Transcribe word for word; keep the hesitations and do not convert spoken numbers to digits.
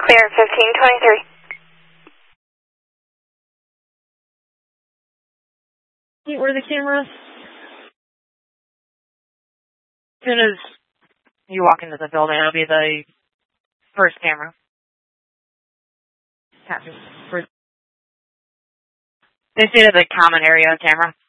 Clear fifteen twenty-three. Where are the cameras? As soon as you walk into the building, it'll be the first camera. Copy. They say the common area camera.